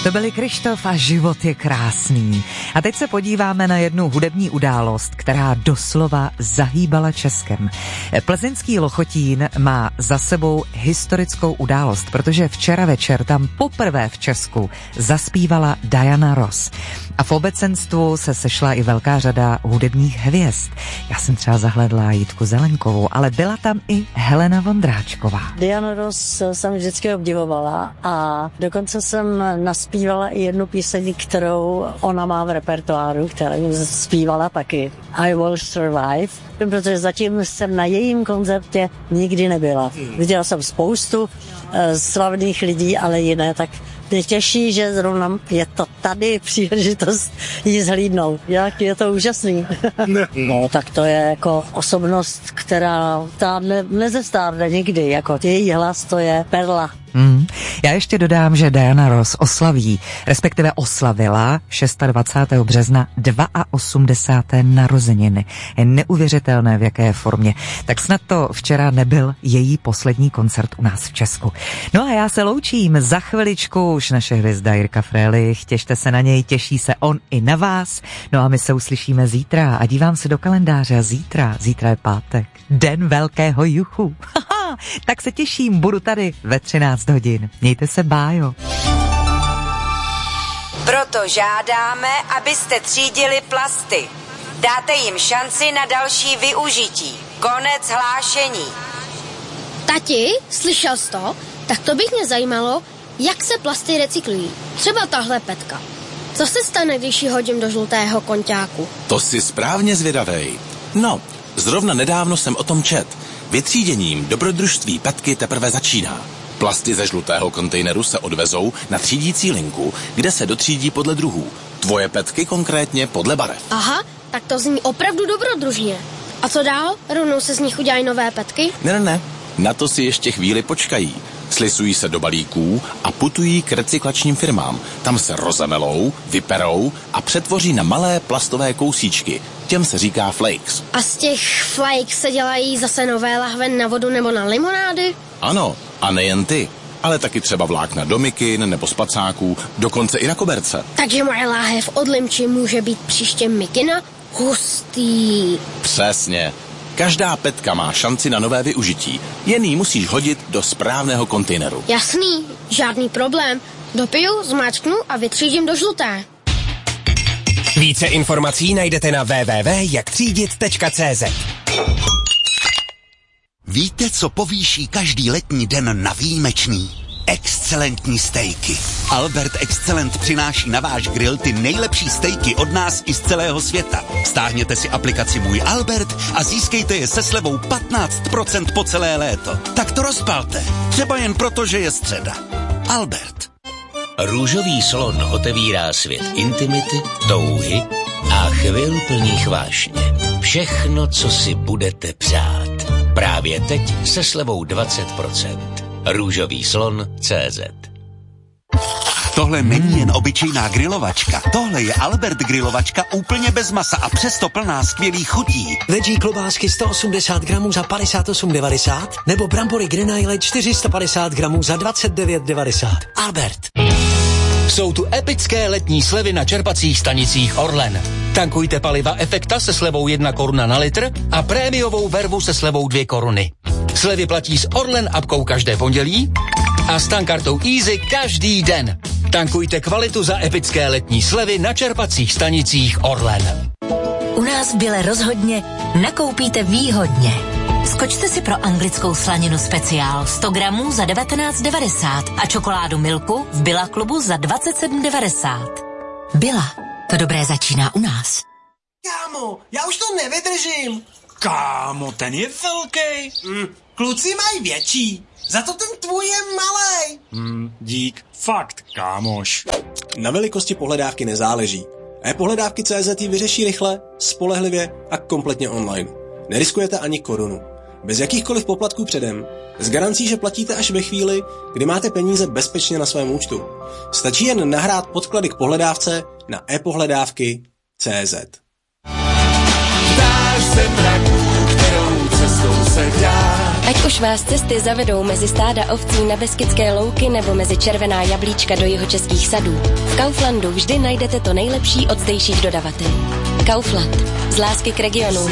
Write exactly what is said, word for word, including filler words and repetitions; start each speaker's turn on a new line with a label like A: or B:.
A: To byli Kryštof a Život je krásný. A teď se podíváme na jednu hudební událost, která doslova zahýbala Českem. Plzeňský Lochotín má za sebou historickou událost, protože včera večer tam poprvé v Česku zaspívala Diana Ross. A v obecenstvu se sešla i velká řada hudebních hvězd. Já jsem třeba zahledla Jitku Zelenkovou, ale byla tam i Helena Vondráčková.
B: Diana Ross jsem vždycky obdivovala a dokonce jsem naspívala i jednu píseň, kterou ona má v repertoáru, kterou zpívala taky. I Will Survive, protože zatím jsem na jejím koncertě nikdy nebyla. Viděla jsem spoustu uh, slavných lidí, ale jiné, tak mě těší, že zrovna je to tady příležitost jí zhlídnout. Jak je to úžasný. No, tak to je jako osobnost, která ta ne, nezestárne nikdy. Jako její hlas, to je perla.
A: Hmm. Já ještě dodám, že Diana Ross oslaví, respektive oslavila dvacátého šestého března osmdesáté druhé narozeniny. Je neuvěřitelné, v jaké formě. Tak snad to včera nebyl její poslední koncert u nás v Česku. No a já se loučím. Za chviličku už naše hvězda Jirka Frélich. Těšte se na něj, těší se on i na vás. No a my se uslyšíme zítra a dívám se do kalendáře. Zítra, zítra je pátek. Den velkého juchu. Tak se těším, budu tady ve třináct hodin. Mějte se, bájo.
C: Proto žádáme, abyste třídili plasty. Dáte jim šanci na další využití. Konec hlášení.
D: Tati, slyšel jsi to? Tak to bych mě zajímalo, jak se plasty recyklují. Třeba tahle petka. Co se stane, když ji hodím do žlutého konťáku?
E: To si správně zvědavej. No, zrovna nedávno jsem o tom čet. Vytříděním dobrodružství petky teprve začíná. Plasty ze žlutého kontejneru se odvezou na třídící linku, kde se dotřídí podle druhů. Tvoje petky konkrétně podle barev.
D: Aha, tak to zní opravdu dobrodružně. A co dál? Rovnou se z nich udělají nové petky?
E: Ne, ne, ne. Na to si ještě chvíli počkají. Slisují se do balíků a putují k recyklačním firmám. Tam se rozemelou, vyperou a přetvoří na malé plastové kousíčky. Těm se říká flakes.
D: A z těch flakes se dělají zase nové lahve na vodu nebo na limonády?
E: Ano, a nejen ty, ale taky třeba vlákna do mikin nebo spacáků, dokonce i na koberce.
D: Takže moje láhev od limči může být příště mikina? Hustý.
E: Přesně. Každá petka má šanci na nové využití. Jen ji musíš hodit do správného kontejneru.
D: Jasný, žádný problém. Dopiju, zmáčknu a vytřídím do žluté.
F: Více informací najdete na w w w tečka jak třídit tečka c z.
G: Víte, co povýší každý letní den na výjimečný? Excelentní stejky. Albert Excellent přináší na váš grill ty nejlepší stejky od nás i z celého světa. Stáhněte si aplikaci Můj Albert a získejte je se slevou patnáct procent po celé léto. Tak to rozpalte. Třeba jen proto, že je středa. Albert.
H: Růžový slon otevírá svět intimity, touhy a chvil plných vášně. Všechno, co si budete přát. Právě teď se slevou dvacet procent. Růžový slon tečka cé zet.
G: Tohle není jen obyčejná grilovačka. Tohle je Albert grilovačka úplně bez masa a přesto plná skvělých chutí.
I: Veggie klobásky sto osmdesát gramů za padesát osm devadesát nebo brambory Grenaille čtyři sta padesát gramů za dvacet devět devadesát. Albert.
J: Jsou tu epické letní slevy na čerpacích stanicích Orlen. Tankujte paliva Efekta se slevou jedna koruna na litr a prémiovou vervu se slevou dvě koruny. Slevy platí s Orlen apkou každé pondělí a s tankartou Easy každý den. Tankujte kvalitu za epické letní slevy na čerpacích stanicích Orlen.
K: U nás v Bile rozhodně nakoupíte výhodně. Skočte si pro anglickou slaninu speciál sto gramů za devatenáct devadesát a čokoládu Milku v Billa klubu za dvacet sedm devadesát. Billa, to dobré začíná u nás.
L: Kámo, já už to nevydržím. Kámo, ten je velký. Mm, kluci mají větší. Za to ten tvůj je malej.
M: Mm, dík, fakt, kámoš. Na velikosti pohledávky nezáleží. e-pohledávky tečka cé zet ji vyřeší rychle, spolehlivě a kompletně online. Neriskujete ani korunu. Bez jakýchkoliv poplatků předem. S garancí, že platíte až ve chvíli, kdy máte peníze bezpečně na svém účtu. Stačí jen nahrát podklady k pohledávce na e-pohledávky tečka cé zet.
N: Ptáš se mraků, kterou cestou se dá. Ať už vás cesty zavedou mezi stáda ovcí na Beskydské louky nebo mezi červená jablíčka do jihočeských sadů, v Kauflandu vždy najdete to nejlepší od zdejších dodavatelů. Kaufland. Z lásky k regionu.